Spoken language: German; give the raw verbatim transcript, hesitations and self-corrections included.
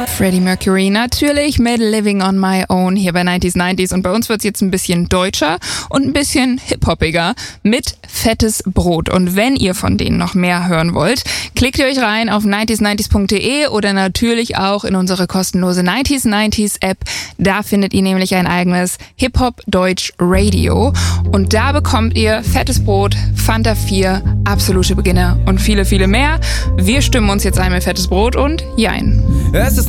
Freddie Mercury, natürlich mit Living on My Own hier bei neunzig neunzig und bei uns wird's jetzt ein bisschen deutscher und ein bisschen hip-hoppiger mit Fettes Brot. Und wenn ihr von denen noch mehr hören wollt, klickt ihr euch rein auf neunzig neunzig punkt de oder natürlich auch in unsere kostenlose neunzig neunzig App. Da findet ihr nämlich ein eigenes Hip-Hop-Deutsch-Radio und da bekommt ihr Fettes Brot, Fanta vier, absolute Beginner und viele, viele mehr. Wir stimmen uns jetzt ein mit Fettes Brot und Jein. Es ist